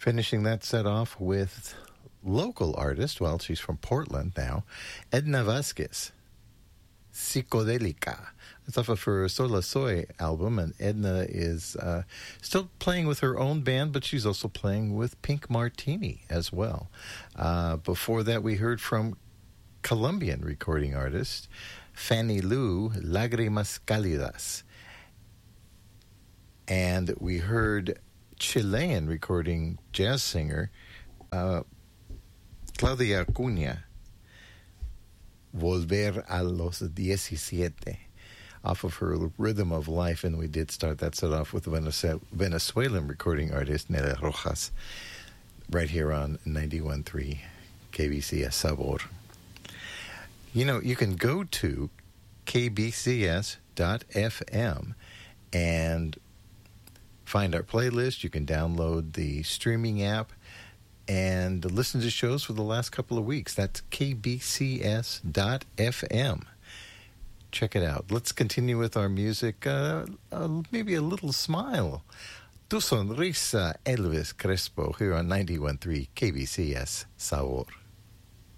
Finishing that set off with local artist, well, she's from Portland now, Edna Vasquez, Psicodélica. It's off of her Sola Soy album, and Edna is still playing with her own band, but she's also playing with Pink Martini as well. Before that, we heard from Colombian recording artist Fanny Lu, Lágrimas Cálidas. And we heard Chilean recording jazz singer Claudia Acuña, Volver a los 17, off of her Rhythm of Life. And we did start that set off with Venezuelan recording artist Nele Rojas, right here on 91.3 KBCS Sabor. You know, you can go to kbcs.fm and find our playlist. You can download the streaming app and listen to shows for the last couple of weeks. That's kbcs.fm. Check it out. Let's continue with our music. Maybe a little smile. Tu sonrisa, Elvis Crespo, here on 91.3 KBCS Sabor.